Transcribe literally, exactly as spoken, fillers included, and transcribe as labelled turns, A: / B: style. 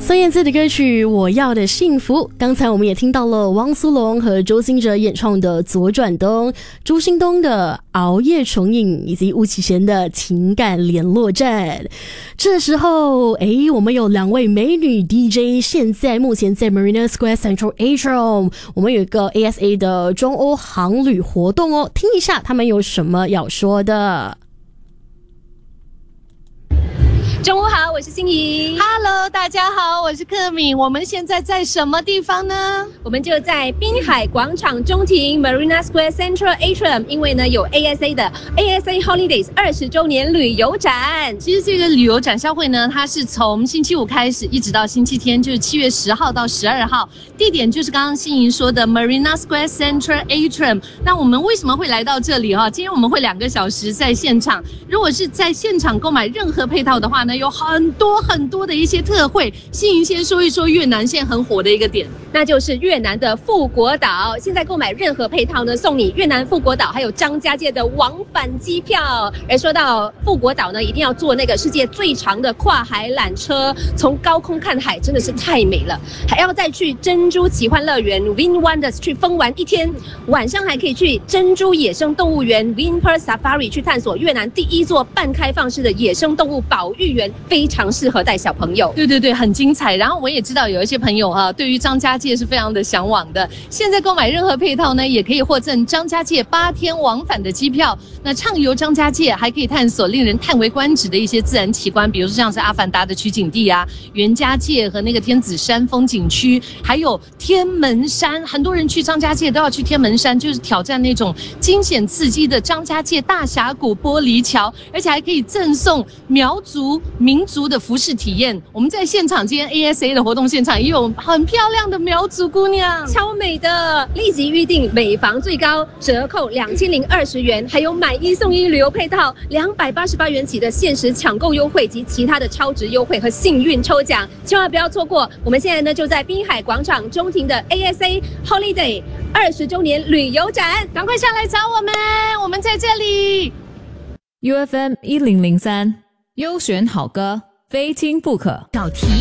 A: 孙燕姿的歌曲《我要的幸福》，刚才我们也听到了汪苏泷和周兴哲演唱的《左转灯》，朱兴东的《熬夜重影》，以及巫启贤的《情感联络站》。这时候，诶，我们有两位美女 D J， 现在目前在 Marina Square Central Atrium， 我们有一个 A S A 的中欧航旅活动哦，听一下他们有什么要说的。
B: 中午好，我是心怡。
C: Hello， 大家好，我是克敏。我们现在在什么地方呢？
B: 我们就在滨海广场中庭 Marina Square Central Atrium， 因为呢有 A S A 的 A S A Holidays 二十周年旅游展。
C: 其实这个旅游展销会呢，它是从星期五开始，一直到星期天，就是七月十号到十二号。地点就是刚刚心怡说的 Marina Square Central Atrium。那我们为什么会来到这里哈？今天我们会两个小时在现场。如果是在现场购买任何配套的话呢，有很多很多的一些特惠。心怡先说一说越南现在很火的一个点，
B: 那就是越南的富国岛。现在购买任何配套呢，送你越南富国岛还有张家界的往返机票。而说到富国岛呢，一定要坐那个世界最长的跨海缆车，从高空看海真的是太美了。还要再去珍珠奇幻乐园 Win Wonders 去疯玩一天，晚上还可以去珍珠野生动物园 Vinpearl Safari 去探索越南第一座半开放式的野生动物保育园，非常适合带小朋友。
C: 对对对，很精彩。然后我也知道有一些朋友哈、啊，对于张家界是非常的向往的。现在购买任何配套呢，也可以获赠张家界八天往返的机票。那畅游张家界，还可以探索令人叹为观止的一些自然奇观，比如说像是阿凡达的取景地啊，袁家界和那个天子山风景区，还有天门山。很多人去张家界都要去天门山，就是挑战那种惊险刺激的张家界大峡谷玻璃桥，而且还可以赠送苗族民族的服饰体验。我们在现场今天 A S A 的活动现场也有很漂亮的苗族姑娘，
B: 超美的，立即预定，每房最高折扣两千零二十元，还有买一送一旅游配套两百八十八元起的限时抢购优惠及其他的超值优惠和幸运抽奖，千万不要错过。我们现在呢就在滨海广场中庭的 A S A Holiday 二十周年旅游展，
C: 赶快下来找我们，我们在这里。
D: U F M 一零零三，优选好歌，非听不可。
E: 找题